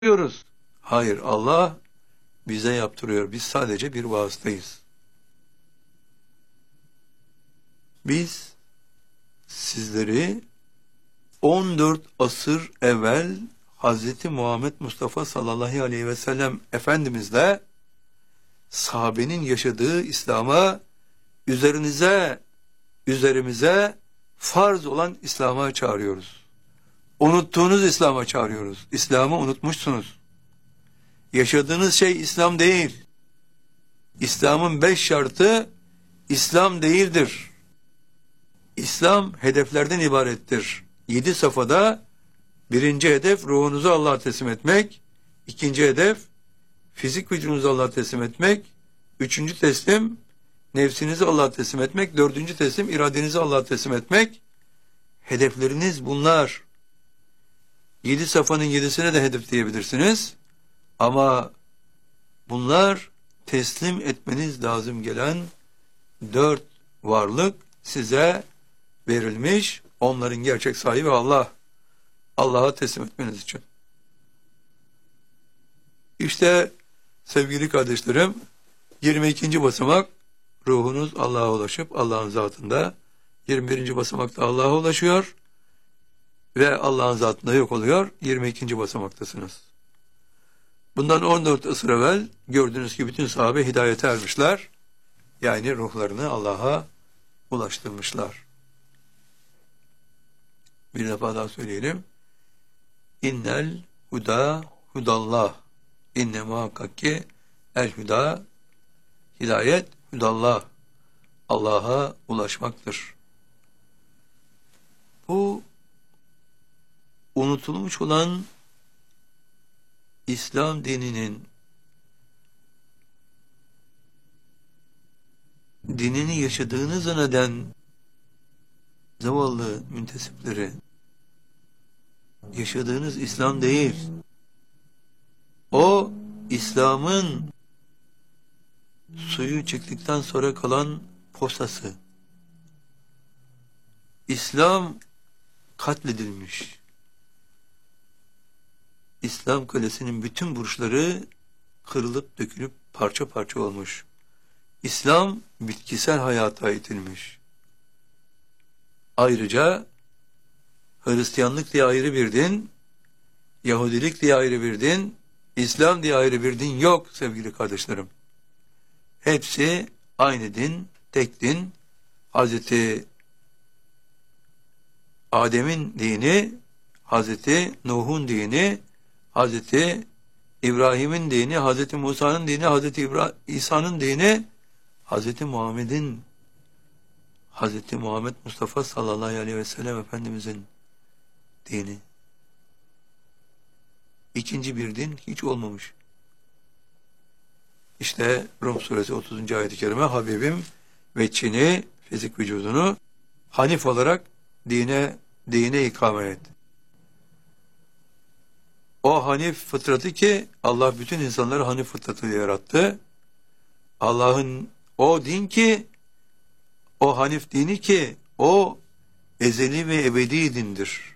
yapıyoruz. Hayır, Allah bize yaptırıyor. Biz sadece bir vasıtayız. Biz sizleri 14 asır evvel Hz. Muhammed Mustafa sallallahu aleyhi ve sellem Efendimizle sahabenin yaşadığı İslam'a, üzerimize farz olan İslam'a çağırıyoruz. Unuttuğunuz İslam'a çağırıyoruz. İslam'ı unutmuşsunuz. Yaşadığınız şey İslam değil. İslam'ın 5 şartı İslam değildir. İslam hedeflerden ibarettir. 7 safhada birinci hedef ruhunuzu Allah'a teslim etmek. İkinci hedef fizik vücudunuzu Allah'a teslim etmek. Üçüncü teslim nefsinizi Allah'a teslim etmek. Dördüncü teslim iradenizi Allah'a teslim etmek. Hedefleriniz bunlar. 7 safhanın 7'sine de hedef diyebilirsiniz. Ama bunlar teslim etmeniz lazım gelen 4 varlık size verilmiş. Onların gerçek sahibi Allah. Allah'a teslim etmeniz için. İşte sevgili kardeşlerim, 22. basamak ruhunuz Allah'a ulaşıp Allah'ın zatında, 21. basamakta Allah'a ulaşıyor ve Allah'ın zatında yok oluyor. 22. basamaktasınız. Bundan 14 asır evvel gördüğünüz gibi bütün sahabe hidayete ermişler. Yani ruhlarını Allah'a ulaştırmışlar. Bir defa daha söyleyelim. İnnel huda hudallah. İnne muhakkak ki el huda, hidayet hudallah. Allah'a ulaşmaktır. Bu unutulmuş olan İslam dinini yaşadığını zanneden zavallı müntesipleri, yaşadığınız İslam değil, o İslam'ın suyu çıktıktan sonra kalan posası. İslam katledilmiş. İslam kalesinin bütün burçları kırılıp dökülüp parça parça olmuş. İslam bitkisel hayata itilmiş. Ayrıca Hristiyanlık diye ayrı bir din, Yahudilik diye ayrı bir din, İslam diye ayrı bir din yok sevgili kardeşlerim. Hepsi aynı din, tek din. Hazreti Adem'in dini, Hazreti Nuh'un dini, Hazreti İbrahim'in dini, Hazreti Musa'nın dini, Hazreti İsa'nın dini, Hazreti Muhammed Mustafa sallallahu aleyhi ve sellem Efendimizin dini. İkinci bir din hiç olmamış. İşte Rum suresi 30. ayet-i kerime, Habibim ve Çin'i, fizik vücudunu Hanif olarak dine ikame et. O Hanif fıtratı ki Allah bütün insanları Hanif fıtratıyla yarattı. Allah'ın o din ki, o Hanif dini ki, o ezeli ve ebedi dindir.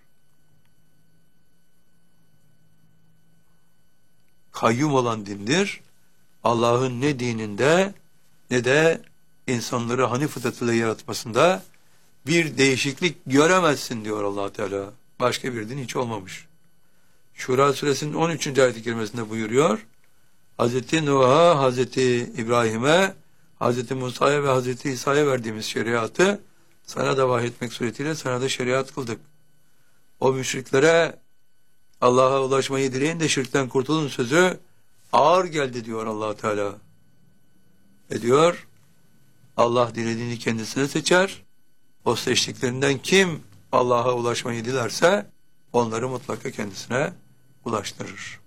Kayyum olan dindir. Allah'ın ne dininde ne de insanları Hanif fıtratıyla yaratmasında bir değişiklik göremezsin diyor Allah Teala. Başka bir din hiç olmamış. Şura suresinin 13. ayet-i kerimesinde buyuruyor. Hazreti Nuh'a, Hazreti İbrahim'e, Hazreti Musa'ya ve Hazreti İsa'ya verdiğimiz şeriatı sana da vahyetmek suretiyle sana da şeriat kıldık. O müşriklere Allah'a ulaşmayı dileyin de şirkten kurtulun sözü ağır geldi diyor Allah Teala. Ve diyor Allah dilediğini kendisine seçer. O seçtiklerinden kim Allah'a ulaşmayı dilerse onları mutlaka kendisine ulaştırır.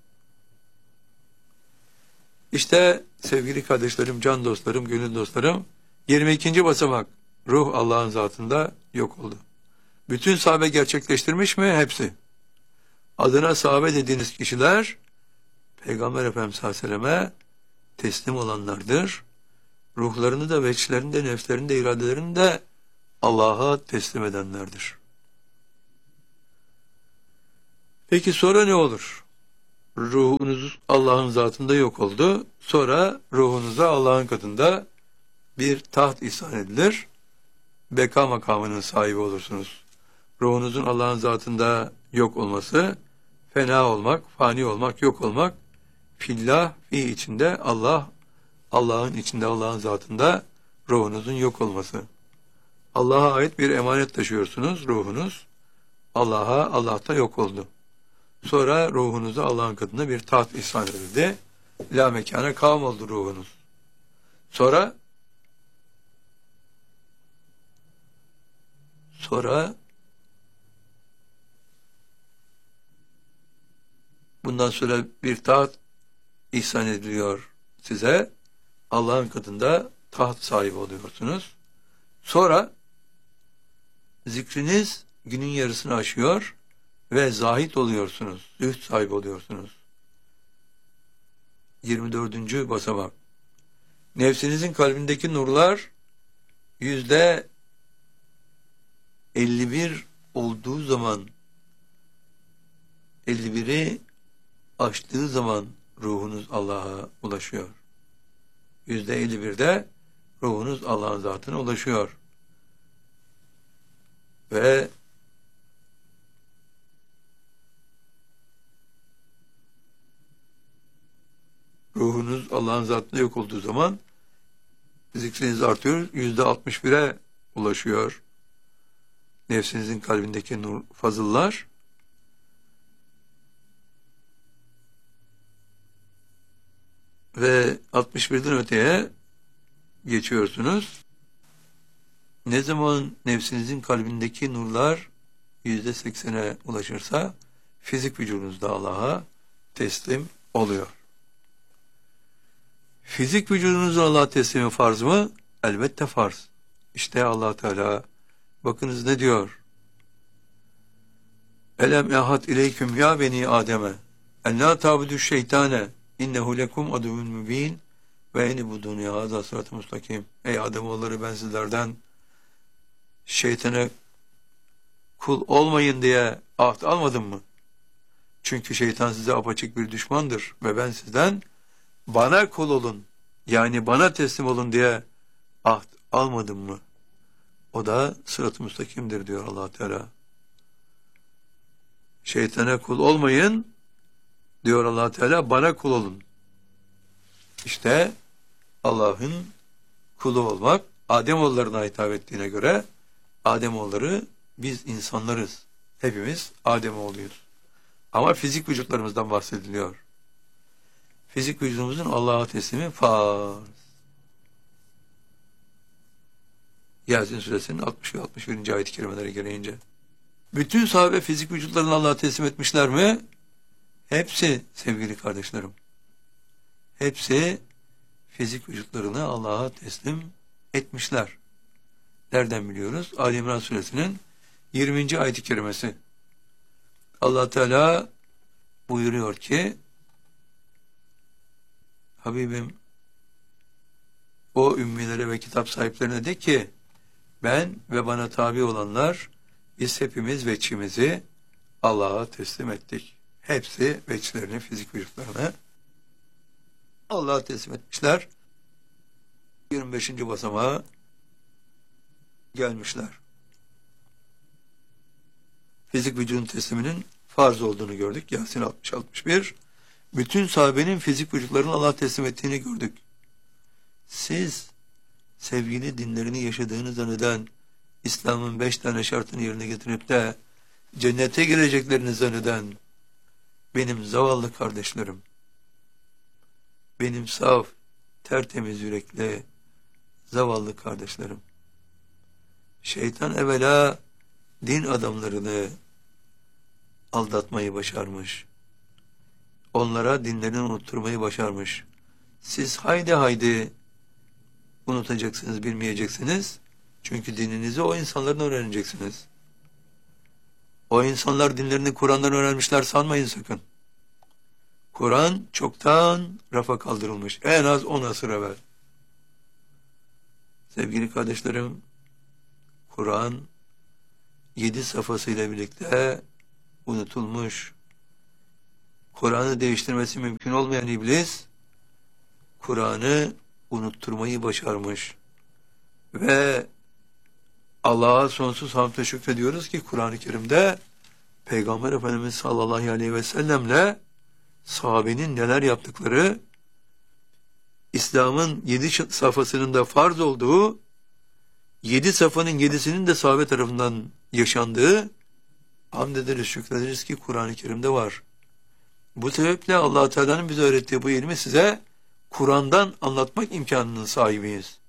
İşte sevgili kardeşlerim, can dostlarım, gönül dostlarım, 22. basamak ruh Allah'ın zatında yok oldu. Bütün sahabe gerçekleştirmiş mi? Hepsi. Adına sahabe dediğiniz kişiler Peygamber Efendimiz sallallahu aleyhi ve selleme teslim olanlardır. Ruhlarını da, veçlerini de, nefslerini de, iradelerini de Allah'a teslim edenlerdir. Peki sonra ne olur? ruhunuz Allah'ın zatında yok oldu. Sonra ruhunuza Allah'ın katında bir taht ihsan edilir. Beka makamının sahibi olursunuz. Ruhunuzun Allah'ın zatında yok olması, fena olmak, fani olmak, yok olmak, fillah, fi içinde Allah, Allah'ın içinde, Allah'ın zatında ruhunuzun yok olması. Allah'a ait bir emanet taşıyorsunuz, ruhunuz. Allah'ta yok oldu. Sonra ruhunuza Allah'ın katında bir taht ihsan edildi. La mekâne kavm oldu ruhunuz. Sonra bundan sonra bir taht ihsan ediliyor size. Allah'ın katında taht sahibi oluyorsunuz. Sonra zikriniz günün yarısını aşıyor ve zahit oluyorsunuz. Zühd sahibi oluyorsunuz. 24. basamak. Nefsinizin kalbindeki nurlar %51 olduğu zaman, 51'i aştığı zaman ruhunuz Allah'a ulaşıyor. %51'de ruhunuz Allah'ın zatına ulaşıyor. Ve ruhunuz Allah'ın zatında yok olduğu zaman zikriniz artıyor. %61'e ulaşıyor. Nefsinizin kalbindeki nur, fazıllar. Ve 61'den öteye geçiyorsunuz. Ne zaman nefsinizin kalbindeki nurlar %80'e ulaşırsa fizik vücudunuzda Allah'a teslim oluyor. Fizik vücudunuzun Allah'a teslimi farz mı? Elbette farz. İşte Allah Teala bakınız ne diyor? Elem ehad ileyküm ya beni Adem'e en la ta'budu şeytane innehu lekum aduvun mübin ve eni bu dünya hazâ sırat-ı mustakim. Ey Ademoğulları, ben sizlerden şeytana kul olmayın diye ahd almadım mı? Çünkü şeytan size apaçık bir düşmandır ve ben sizden bana kul olun, yani bana teslim olun diye ahd almadım mı? O da sırat-ı müstakimdir diyor Allah Teala. Şeytana kul olmayın diyor Allah Teala, bana kul olun. İşte Allah'ın kulu olmak Ademoğullarına hitap ettiğine göre Ademoğulları biz insanlarız. Hepimiz Ademoğluyuz. Ama fizik vücutlarımızdan bahsediliyor. Fizik vücudumuzun Allah'a teslimi farz. Yasin suresinin 60 ve 61. ayet-i kerimeleri gereğince. Bütün sahabe fizik vücutlarını Allah'a teslim etmişler mi? Hepsi sevgili kardeşlerim. Hepsi fizik vücutlarını Allah'a teslim etmişler. Nereden biliyoruz? Ali İmran suresinin 20. ayet-i kerimesi. Allah Teala buyuruyor ki, Habibim o ümmilere ve kitap sahiplerine de ki, ben ve bana tabi olanlar biz hepimiz veçimizi Allah'a teslim ettik. Hepsi veçlerini, fizik vücutlarını Allah'a teslim etmişler. 25. basamağa gelmişler. Fizik vücudun tesliminin farz olduğunu gördük. Yasin 60-61. Bütün sahabenin fizik vücutlarını Allah'a teslim ettiğini gördük. Siz sevgili dinlerini yaşadığını zanneden, İslam'ın 5 tane şartını yerine getirip de cennete gireceklerini zanneden benim zavallı kardeşlerim, benim saf, tertemiz yürekli zavallı kardeşlerim, şeytan evvela din adamlarını aldatmayı başarmış. Onlara dinlerini unutturmayı başarmış. Siz haydi unutacaksınız, bilmeyeceksiniz. Çünkü dininizi o insanların öğreneceksiniz. O insanlar dinlerini Kur'an'dan öğrenmişler sanmayın sakın. Kur'an çoktan rafa kaldırılmış. En az 10 asır evvel. Sevgili kardeşlerim, Kur'an 7 safhasıyla birlikte unutulmuş. Kur'an'ı değiştirmesi mümkün olmayan iblis, Kur'an'ı unutturmayı başarmış. Ve Allah'a sonsuz hamd ve şükrediyoruz ki Kur'an-ı Kerim'de Peygamber Efendimiz sallallahu aleyhi ve sellemle sahabenin neler yaptıkları, İslam'ın 7 safhasının da farz olduğu, 7 safhanın 7'sinin de sahabe tarafından yaşandığı, hamd ederiz, şükrederiz ki Kur'an-ı Kerim'de var. Bu sebeple Allah Teala'nın bize öğrettiği bu ilmi size Kur'an'dan anlatmak imkanının sahibiyiz.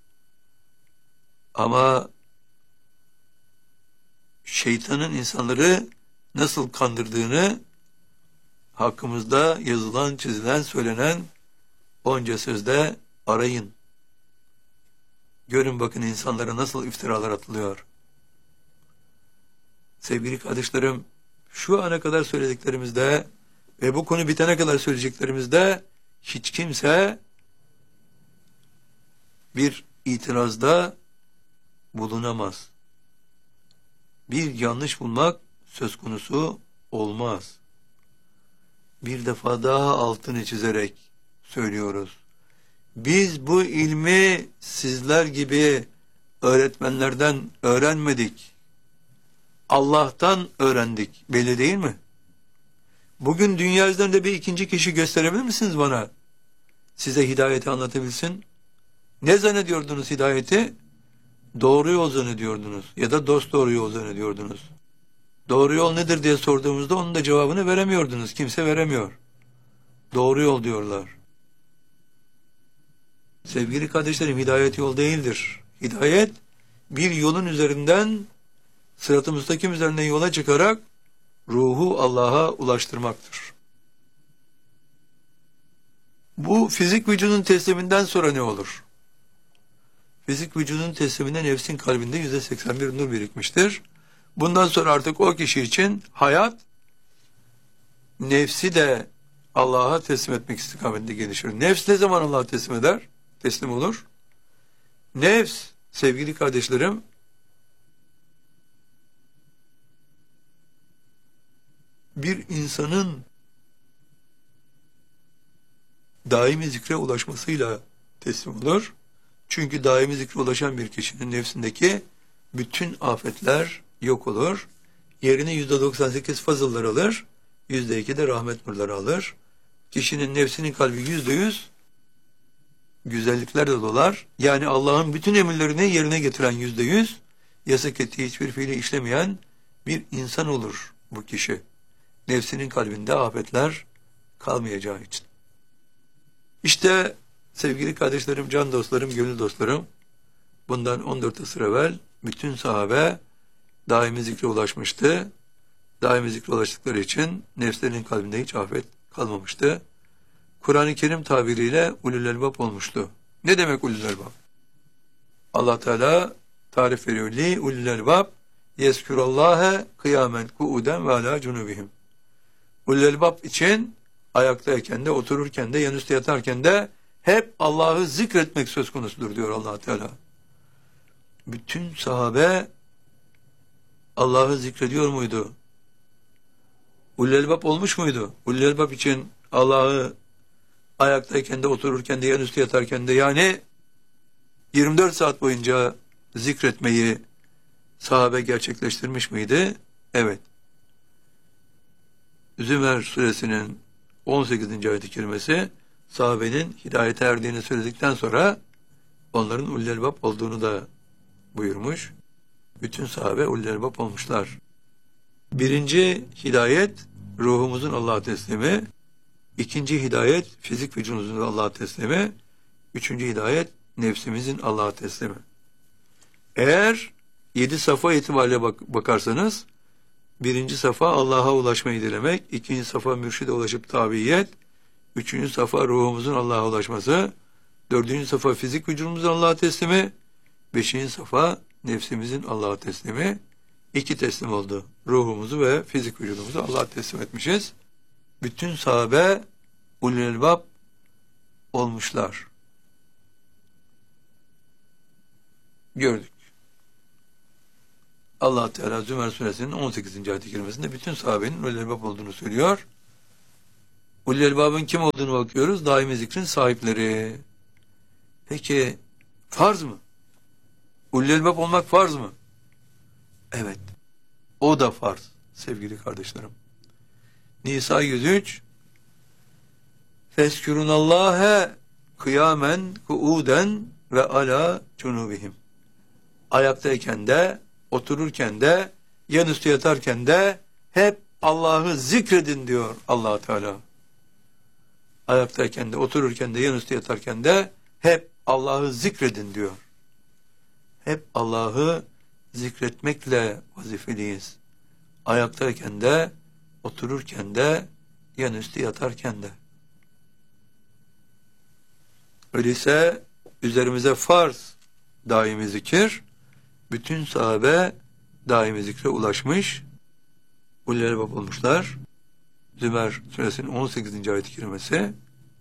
Ama şeytanın insanları nasıl kandırdığını hakkımızda yazılan, çizilen, söylenen onca sözde arayın. Görün bakın insanlara nasıl iftiralar atılıyor. Sevgili kardeşlerim, şu ana kadar söylediklerimizde ve bu konu bitene kadar söyleyeceklerimizde hiç kimse bir itirazda bulunamaz. Bir yanlış bulmak söz konusu olmaz. Bir defa daha altını çizerek söylüyoruz. Biz bu ilmi sizler gibi öğretmenlerden öğrenmedik. Allah'tan öğrendik. Belli değil mi? Bugün dünya üzerinde bir ikinci kişi gösterebilir misiniz bana? Size hidayeti anlatabilsin. Ne zannediyordunuz hidayeti? Doğru yol zannediyordunuz. Ya da dost doğru yol zannediyordunuz. Doğru yol nedir diye sorduğumuzda onun da cevabını veremiyordunuz. Kimse veremiyor. Doğru yol diyorlar. Sevgili kardeşlerim, hidayet yol değildir. Hidayet bir yolun üzerinden, sırat-ı müstakim üzerinden yola çıkarak ruhu Allah'a ulaştırmaktır. Bu fizik vücudun tesliminden sonra ne olur? Fizik vücudun tesliminde nefsin kalbinde %81 nur birikmiştir. Bundan sonra artık o kişi için hayat, nefsi de Allah'a teslim etmek istikametinde gelişir. Nefs ne zaman Allah'a teslim eder? Teslim olur. Nefs, sevgili kardeşlerim, bir insanın daimi zikre ulaşmasıyla teslim olur. Çünkü daimi zikre ulaşan bir kişinin nefsindeki bütün afetler yok olur. Yerini %98 fazıllar alır, %2 de rahmet nurları alır. Kişinin nefsinin kalbi %100 güzelliklerle dolar. Yani Allah'ın bütün emirlerini yerine getiren %100, yasak ettiği hiçbir fiili işlemeyen bir insan olur bu kişi. Nefsinin kalbinde afetler kalmayacağı için. İşte sevgili kardeşlerim, can dostlarım, gönül dostlarım, bundan 14 asır evvel bütün sahabe daimi zikre ulaşmıştı. Daimi zikre ulaştıkları için nefslerinin kalbinde hiç afet kalmamıştı. Kur'an-ı Kerim tabiriyle ulul elbab olmuştu. Ne demek ulul elbab? Allah Teala tarif veriyor. Li ulul elbab yezkurallâhe kıyamen ku'uden ve alâ cunubihim. Ulul elbab için ayaktayken de, otururken de, yanüstü yatarken de hep Allah'ı zikretmek söz konusudur diyor Allah Teala. Bütün sahabe Allah'ı zikrediyor muydu? Ulul elbab olmuş muydu? Ulul elbab için Allah'ı ayaktayken de, otururken de, yanüstü yatarken de, yani 24 saat boyunca zikretmeyi sahabe gerçekleştirmiş miydi? Evet. Zümer suresinin 18. ayet-i kerimesi sahabenin hidayete erdiğini söyledikten sonra onların ulul elbab olduğunu da buyurmuş. Bütün sahabe ulul elbab olmuşlar. Birinci hidayet ruhumuzun Allah'a teslimi. İkinci hidayet fizik vücudumuzun Allah'a teslimi. Üçüncü hidayet nefsimizin Allah'a teslimi. Eğer 7 safa itibariyle bakarsanız, birinci safa Allah'a ulaşmayı dilemek, ikinci safa mürşide ulaşıp tabiyet, üçüncü safa ruhumuzun Allah'a ulaşması, dördüncü safa fizik vücudumuzun Allah'a teslimi, beşinci safa nefsimizin Allah'a teslimi. 2 teslim oldu. Ruhumuzu ve fizik vücudumuzu Allah'a teslim etmişiz. Bütün sahabe ulul elbab olmuşlar. Gördük. Allah Teala Zümer suresinin 18. ayet-i kerimesinde bütün sahabenin ulul elbab olduğunu söylüyor. Ulul Elbab'ın kim olduğunu bakıyoruz. Daimi zikrin sahipleri. Peki farz mı? Ulul Elbab olmak farz mı? Evet. O da farz sevgili kardeşlerim. Nisa 103 Feskürunallâhe kıyamen kuuden ve ala cunubihim. Ayaktayken de, otururken de, yanüstü yatarken de hep Allah'ı zikredin diyor Allah Teala. Ayaktayken de, otururken de, yanüstü yatarken de hep Allah'ı zikredin diyor. Hep Allah'ı zikretmekle vazifeliyiz. Ayaktayken de, otururken de, yanüstü yatarken de. Öyleyse üzerimize farz daimi zikir, bütün sahabe daimi zikre ulaşmış, ulul elbab olmuşlar. Zümer suresinin 18. ayet-i kerimesi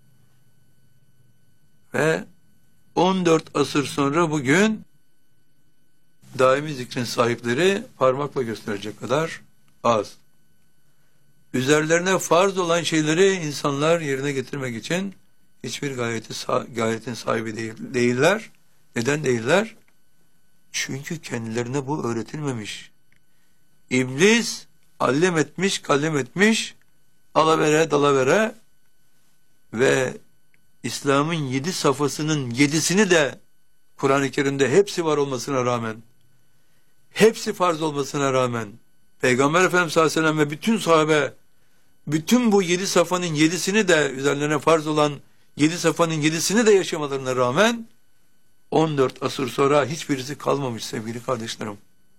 ve 14 asır sonra bugün daimi zikrin sahipleri parmakla gösterecek kadar az. Üzerlerine farz olan şeyleri insanlar yerine getirmek için hiçbir gayretin sahibi değiller. Neden değiller? Çünkü kendilerine bu öğretilmemiş. İblis allem etmiş, kallem etmiş, alavere, dalavere ve İslam'ın 7 safhasının 7'sini de Kur'an-ı Kerim'de hepsi var olmasına rağmen, hepsi farz olmasına rağmen, Peygamber Efendimiz sallallahu aleyhi ve sellem ve bütün sahabe, bütün bu 7 safhanın 7'sini de üzerlerine farz olan 7 safhanın 7'sini de yaşamalarına rağmen 14 asır sonra hiçbirisi kalmamış sevgili kardeşlerim.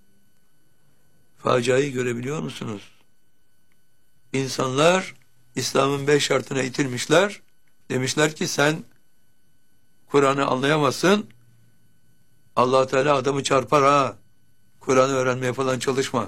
Faciayı görebiliyor musunuz? İnsanlar İslam'ın 5 şartına itilmişler. Demişler ki sen Kur'an'ı anlayamazsın. Allah Teala adamı çarpar ha. Kur'an'ı öğrenmeye falan çalışma.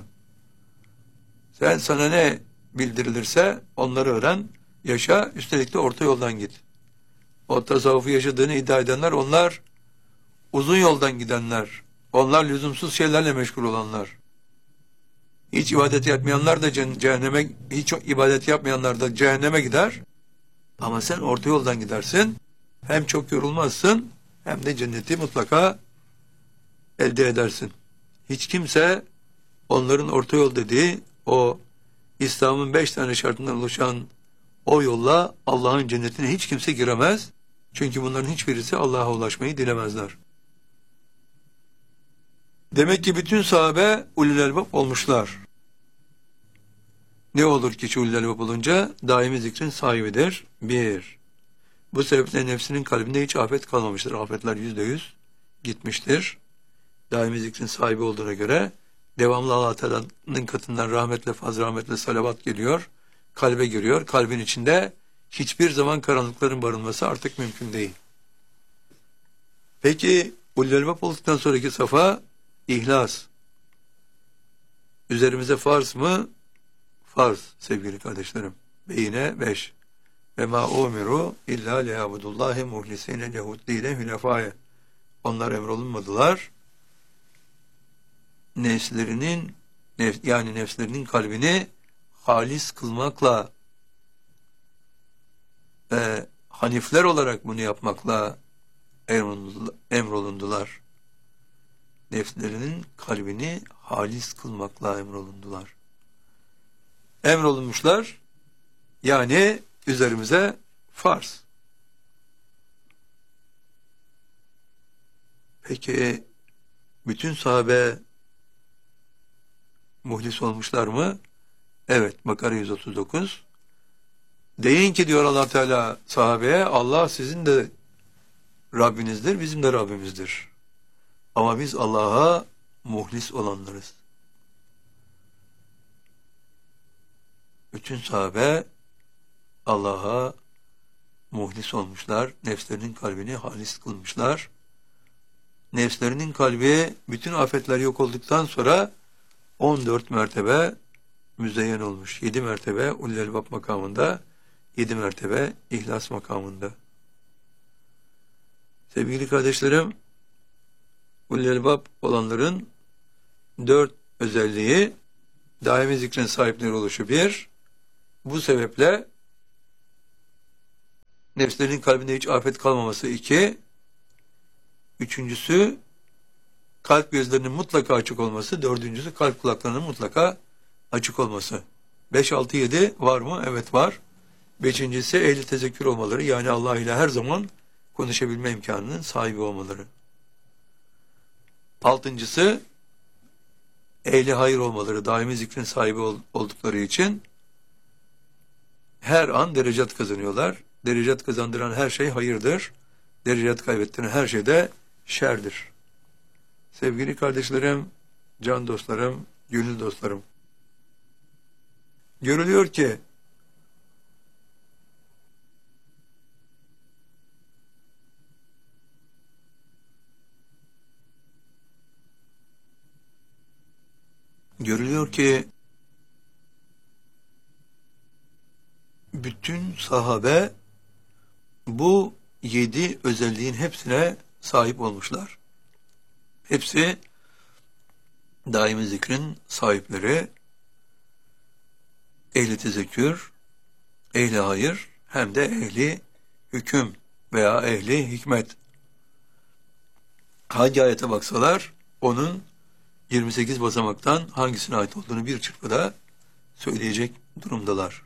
Sana ne bildirilirse onları öğren, yaşa, üstelik de orta yoldan git. O tasavvufu yaşadığını iddia edenler, onlar uzun yoldan gidenler. Onlar lüzumsuz şeylerle meşgul olanlar. Hiç ibadet yapmayanlar da cehenneme, hiç ibadet yapmayanlar da cehenneme gider. Ama sen orta yoldan gidersin. Hem çok yorulmazsın, hem de cenneti mutlaka elde edersin. Hiç kimse onların orta yol dediği o İslam'ın 5 tane şartından oluşan o yolla Allah'ın cennetine hiç kimse giremez. Çünkü bunların hiçbirisi Allah'a ulaşmayı dilemezler. Demek ki bütün sahabe ulul elbab olmuşlar. Ne olur ki ulul elbab olunca? Daimi zikrin sahibidir. 1. Bu sebeple nefsinin kalbinde hiç afet kalmamıştır. Afetler %100 gitmiştir. Daimi zikrin sahibi olduğuna göre devamlı Allah Teala'nın katından rahmetle, fazl rahmetle salavat geliyor. Kalbe giriyor. Kalbin içinde hiçbir zaman karanlıkların barınması artık mümkün değil. Peki ulul elbab olduktan sonraki safa İhlas. Üzerimize farz mı? Farz sevgili kardeşlerim. Beyine 5. Ve ma umiru illa liyabudullahi muhlisine lehuddine hünefaye. Onlar emrolunmadılar. Nefslerinin kalbini halis kılmakla ve hanifler olarak bunu yapmakla emrolundular. Nefslerinin kalbini halis kılmakla emrolundular. Emrolunmuşlar, yani üzerimize farz. Peki bütün sahabe muhlis olmuşlar mı? Evet, Bakara 139. Deyin ki diyor Allah Teala sahabeye, Allah sizin de Rabbinizdir, bizim de Rabbimizdir. Ama biz Allah'a muhlis olanlarız. Bütün sahabe Allah'a muhlis olmuşlar. Nefslerinin kalbini halis kılmışlar. Nefslerinin kalbi bütün afetler yok olduktan sonra 14 mertebe müzeyyen olmuş. 7 mertebe ulul elbab makamında, 7 mertebe ihlas makamında. Sevgili kardeşlerim, ulul elbab olanların 4 özelliği: daimi zikrin sahipleri oluşu 1. Bu sebeple nefslerinin kalbinde hiç afet kalmaması 2. Üçüncüsü, kalp gözlerinin mutlaka açık olması. Dördüncüsü, kalp kulaklarının mutlaka açık olması. 5, 6, 7 var mı? Evet var. Beşincisi, ehli tezekkür olmaları. Yani Allah ile her zaman konuşabilme imkanının sahibi olmaları. Altıncısı, ehli hayır olmaları. Daimi zikrin sahibi oldukları için her an derecat kazanıyorlar. Derecat kazandıran her şey hayırdır. Derecat kaybettiren her şey de şerdir. Sevgili kardeşlerim, can dostlarım, gönül dostlarım. Görülüyor ki bütün sahabe bu 7 özelliğin hepsine sahip olmuşlar. Hepsi daimi zikrin sahipleri, ehli tezekkür, ehli hayır, hem de ehli hüküm veya ehli hikmet. Hangi ayete baksalar onun 28 basamaktan hangisine ait olduğunu bir çırpıda söyleyecek durumdalar.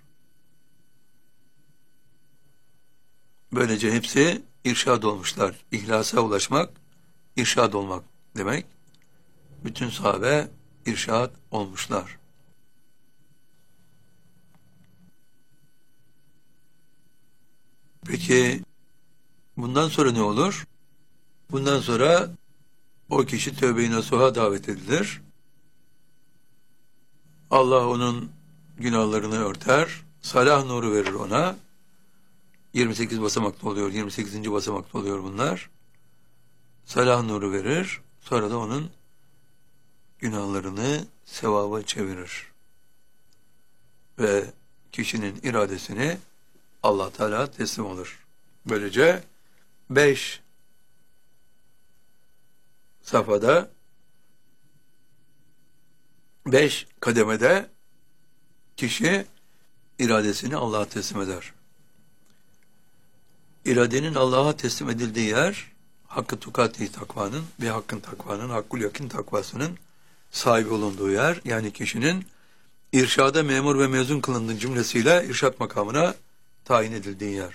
Böylece hepsi irşad olmuşlar. İhlasa ulaşmak, irşad olmak demek. Bütün sahabe irşad olmuşlar. Peki bundan sonra ne olur? Bundan sonra o kişi tövbe-i nasuha davet edilir. Allah onun günahlarını örter, salah nuru verir ona. 28 basamakta oluyor, 28. basamakta oluyor bunlar. Salah nuru verir, sonra da onun günahlarını sevaba çevirir. Ve kişinin iradesini Allah Teala teslim olur. Böylece 5 safhada, 5 kademede kişi iradesini Allah'a teslim eder. İradenin Allah'a teslim edildiği yer, hakkı tukati takvanın ve hakkın takvanın, hakkul yakin takvasının sahibi olunduğu yer, yani kişinin irşada memur ve mezun kılındığı cümlesiyle irşat makamına tayin edildiği yer.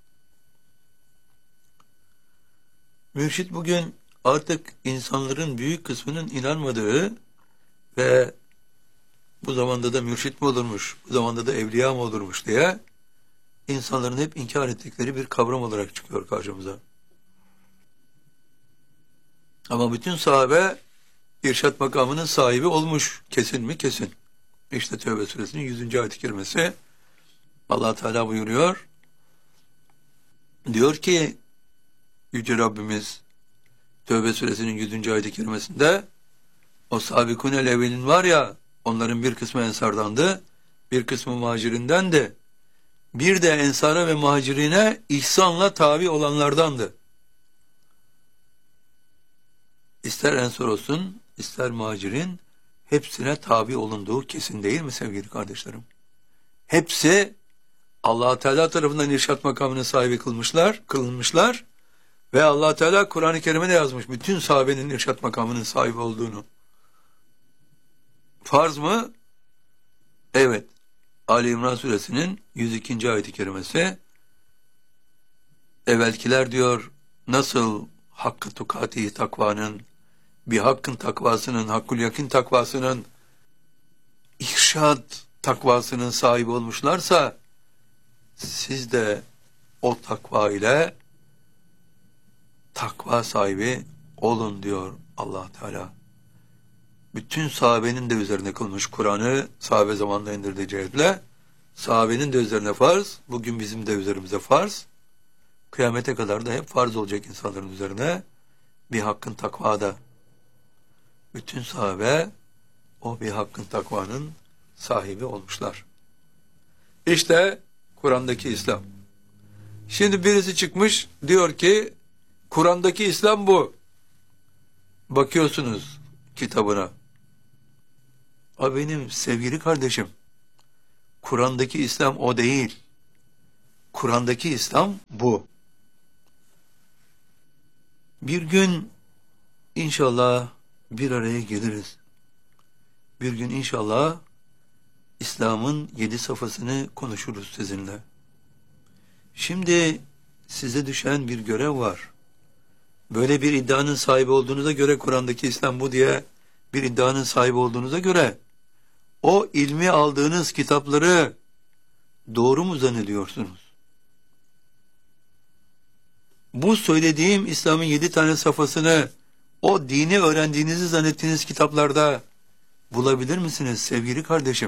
Mürşit bugün artık insanların büyük kısmının inanmadığı ve bu zamanda da mürşit mi olurmuş, bu zamanda da evliya mı olurmuş diye insanların hep inkar ettikleri bir kavram olarak çıkıyor karşımıza. Ama bütün sahabe irşat makamının sahibi olmuş. Kesin mi? Kesin. İşte Tevbe suresinin 100. ayet-i kerimesi. Allah Teala buyuruyor. Diyor ki Yüce Rabbimiz Tevbe suresinin 100. ayet-i kerimesinde, o sabikûne levvelin var ya, onların bir kısmı ensardandı, bir kısmı muhacirindendi. Bir de ensara ve muhacirine ihsanla tabi olanlardandı. İster ensar olsun, ister muhacirin, hepsine tabi olunduğu kesin değil mi sevgili kardeşlerim? Hepsi Allah Teala tarafından irşat makamının sahibi kılınmışlar ve Allah Teala Kur'an-ı Kerim'e de yazmış bütün sahabenin irşat makamının sahibi olduğunu. Farz mı? Evet. Ali İmran suresinin 102. ayet-i kerimesi, evvelkiler diyor nasıl hakkı tukati takvanın, bir hakkın takvasının, hakkul yakin takvasının, irşad takvasının sahibi olmuşlarsa, siz de o takva ile takva sahibi olun diyor Allah Teala. Bütün sahabenin de üzerine kılmış Kur'an'ı, sahabe zamanında indirdiği cihetle, sahabenin de üzerine farz, bugün bizim de üzerimize farz, kıyamete kadar da hep farz olacak insanların üzerine, bir hakkın takvada. Bütün sahabe o bir hakkın takvanın sahibi olmuşlar. İşte Kur'an'daki İslam. Şimdi birisi çıkmış diyor ki Kur'an'daki İslam bu. Bakıyorsunuz kitabına. Benim sevgili kardeşim, Kur'an'daki İslam o değil. Kur'an'daki İslam bu. Bir gün inşallah bir araya geliriz. Bir gün inşallah İslam'ın 7 safhasını konuşuruz sizinle. Şimdi size düşen bir görev var. Böyle bir iddianın sahibi olduğunuza göre, Kur'an'daki İslam bu diye bir iddianın sahibi olduğunuza göre, o ilmi aldığınız kitapları doğru mu zannediyorsunuz? Bu söylediğim İslam'ın 7 tane safhasını o dini öğrendiğinizi zannettiğiniz kitaplarda bulabilir misiniz sevgili kardeşim?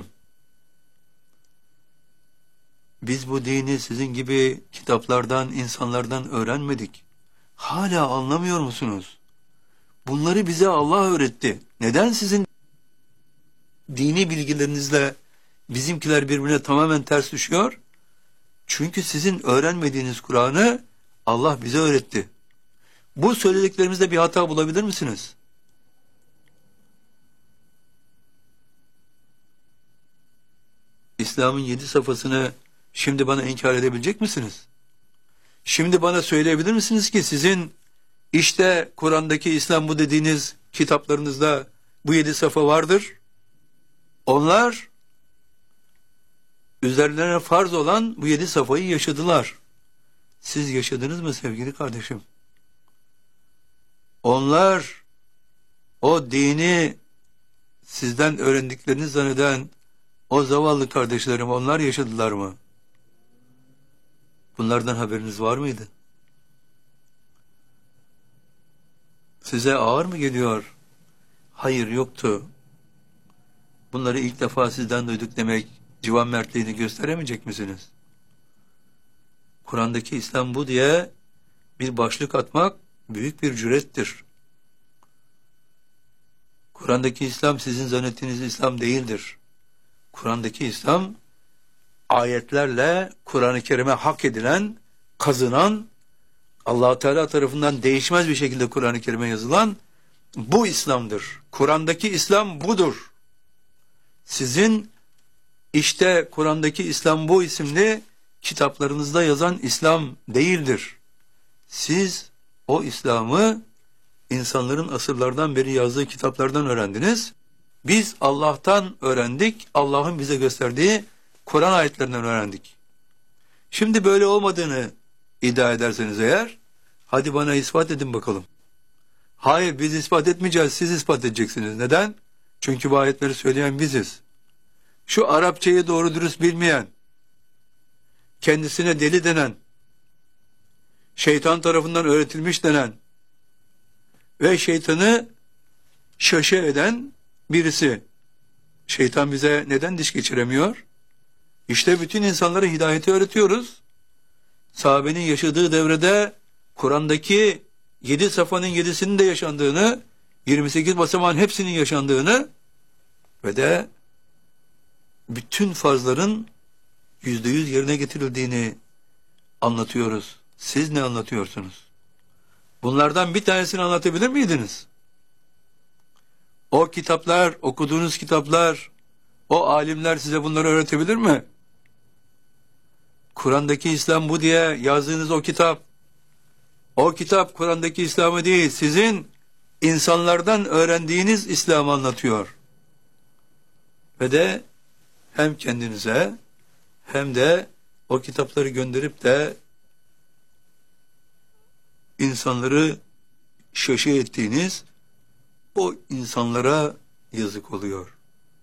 Biz bu dini sizin gibi kitaplardan, insanlardan öğrenmedik. Hala anlamıyor musunuz? Bunları bize Allah öğretti. Neden sizin dini bilgilerinizle bizimkiler birbirine tamamen ters düşüyor? Çünkü sizin öğrenmediğiniz Kur'an'ı Allah bize öğretti. Bu söylediklerimizde bir hata bulabilir misiniz? İslam'ın 7 safhasını şimdi bana inkar edebilecek misiniz? Şimdi bana söyleyebilir misiniz ki sizin işte Kur'an'daki İslam bu dediğiniz kitaplarınızda bu 7 safha vardır? Onlar üzerlerine farz olan bu 7 safhayı yaşadılar. Siz yaşadınız mı sevgili kardeşim? Onlar o dini sizden öğrendiklerini zanneden o zavallı kardeşlerim, onlar yaşadılar mı? Bunlardan haberiniz var mıydı? Size ağır mı geliyor? Hayır, yoktu. Bunları ilk defa sizden duyduk demek civan mertliğini gösteremeyecek misiniz? Kur'an'daki İslam bu diye bir başlık atmak büyük bir cürettir. Kur'an'daki İslam sizin zannettiğiniz İslam değildir. Kur'an'daki İslam ayetlerle Kur'an-ı Kerim'e hak edilen, kazınan, Allah Teala tarafından değişmez bir şekilde Kur'an-ı Kerim'e yazılan bu İslam'dır. Kur'an'daki İslam budur. Sizin işte Kur'an'daki İslam bu isimli kitaplarınızda yazan İslam değildir. Siz o İslam'ı insanların asırlardan beri yazdığı kitaplardan öğrendiniz. Biz Allah'tan öğrendik, Allah'ın bize gösterdiği Kur'an ayetlerinden öğrendik. Şimdi böyle olmadığını iddia ederseniz eğer, hadi bana ispat edin bakalım. Hayır, biz ispat etmeyeceğiz, siz ispat edeceksiniz. Neden? Çünkü bu ayetleri söyleyen biziz. Şu Arapçayı doğru dürüst bilmeyen, kendisine deli denen, şeytan tarafından öğretilmiş denen ve şeytanı şaşı eden birisi. Şeytan bize neden diş geçiremiyor? İşte bütün insanlara hidayeti öğretiyoruz. Sahabenin yaşadığı devrede Kur'an'daki 7 safhanın 7'sinin de yaşandığını, 28 basamağın hepsinin yaşandığını ve de bütün farzların %100 yerine getirildiğini anlatıyoruz. Siz ne anlatıyorsunuz? Bunlardan bir tanesini anlatabilir miydiniz? O kitaplar, okuduğunuz kitaplar, o alimler size bunları öğretebilir mi? Kur'an'daki İslam bu diye yazdığınız o kitap Kur'an'daki İslam'ı değil, sizin insanlardan öğrendiğiniz İslam'ı anlatıyor. Ve de hem kendinize hem de o kitapları gönderip de insanları şaşı ettiğiniz o insanlara yazık oluyor.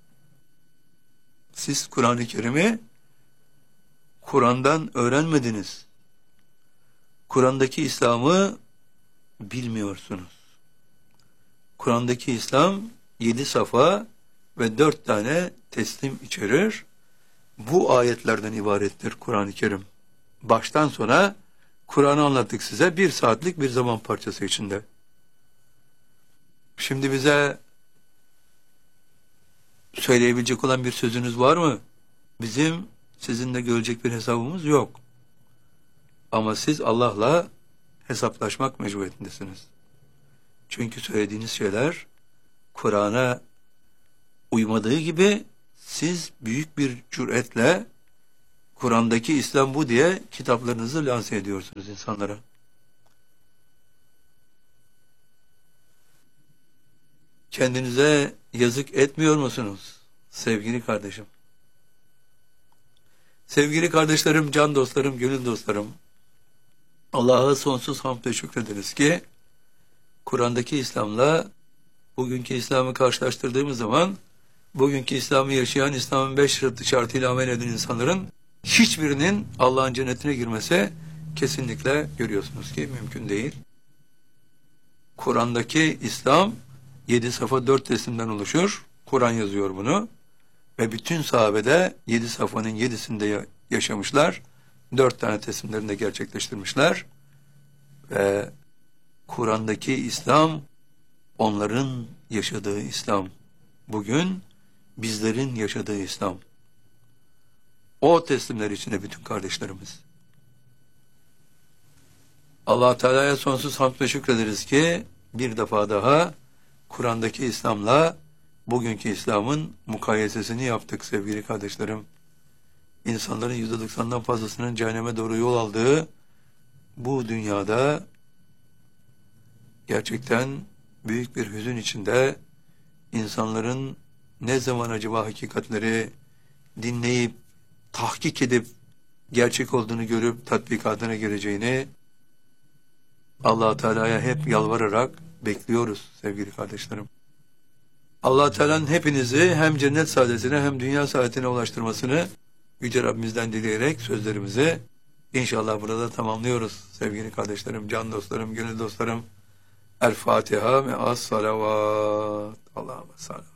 Siz Kur'an-ı Kerim'i Kur'an'dan öğrenmediniz. Kur'an'daki İslam'ı bilmiyorsunuz. Kur'an'daki İslam 7 safa ve 4 tane teslim içerir. Bu ayetlerden ibarettir Kur'an-ı Kerim. Baştan sona Kur'an'ı anlattık size 1 saatlik bir zaman parçası içinde. Şimdi bize söyleyebilecek olan bir sözünüz var mı? Bizim sizinle görecek bir hesabımız yok. Ama siz Allah'la hesaplaşmak mecburiyetindesiniz. Çünkü söylediğiniz şeyler Kur'an'a uymadığı gibi siz büyük bir cüretle Kur'an'daki İslam bu diye kitaplarınızı lanse ediyorsunuz insanlara. Kendinize yazık etmiyor musunuz sevgili kardeşim? Sevgili kardeşlerim, can dostlarım, gönül dostlarım, Allah'a sonsuz hamd ve şükrederiz ki Kur'an'daki İslam'la bugünkü İslam'ı karşılaştırdığımız zaman bugünkü İslam'ı yaşayan, İslam'ın 5 şartıyla amel eden insanların hiçbirinin Allah'ın cennetine girmesi kesinlikle görüyorsunuz ki mümkün değil. Kur'an'daki İslam 7 safa 4 resimden oluşur. Kur'an yazıyor bunu. Ve bütün sahabede 7 safhanın 7'sinde yaşamışlar. 4 tane teslimlerini de gerçekleştirmişler. Ve Kur'an'daki İslam onların yaşadığı İslam. Bugün bizlerin yaşadığı İslam. O teslimler içinde bütün kardeşlerimiz. Allah Teala'ya sonsuz hamd ve şükrederiz ki bir defa daha Kur'an'daki İslam'la bugünkü İslam'ın mukayesesini yaptık sevgili kardeşlerim. İnsanların %90'dan fazlasının cehenneme doğru yol aldığı bu dünyada gerçekten büyük bir hüzün içinde insanların ne zaman acaba hakikatleri dinleyip, tahkik edip, gerçek olduğunu görüp tatbikatına gireceğini Allah Teala'ya hep yalvararak bekliyoruz sevgili kardeşlerim. Allah Teala'nın hepinizi hem cennet saadetine hem dünya saadetine ulaştırmasını Yüce Rabbimizden dileyerek sözlerimizi inşallah burada tamamlıyoruz sevgili kardeşlerim, can dostlarım, gönül dostlarım. El Fatiha ve as salavat. Allahümme salli.